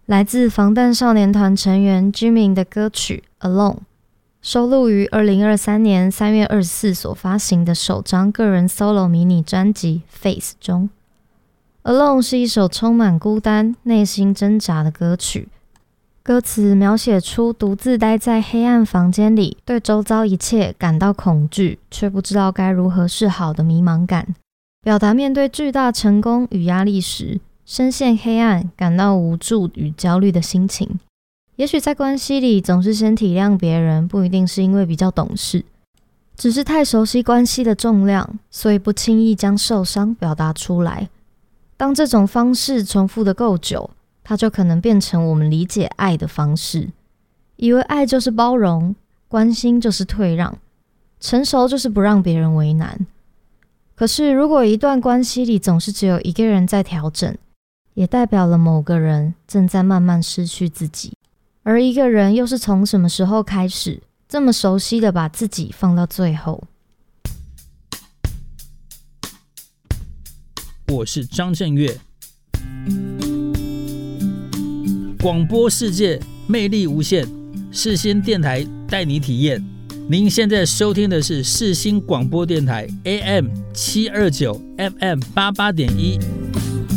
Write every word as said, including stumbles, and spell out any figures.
来自防弹少年团成员 Jimin 的歌曲 Alone， 收录于二零二三年三月二十四所发行的首张个人 solo 迷你专辑 Face 中。 Alone 是一首充满孤单、内心挣扎的歌曲，歌词描写出独自待在黑暗房间里，对周遭一切感到恐惧，却不知道该如何是好的迷茫感，表达面对巨大成功与压力时深陷黑暗、感到无助与焦虑的心情。也许在关系里总是先体谅别人，不一定是因为比较懂事，只是太熟悉关系的重量，所以不轻易将受伤表达出来。当这种方式重复的够久，它就可能变成我们理解爱的方式，以为爱就是包容，关心就是退让，成熟就是不让别人为难。可是如果一段关系里总是只有一个人在调整，也代表了某个人正在慢慢失去自己。而一个人又是从什么时候开始这么熟悉的把自己放到最后？ 我是张震岳，广播世界魅力无限，世新电台带你体验。您现在收听的是世新广播电台 A M 七二九 F M 八八点一。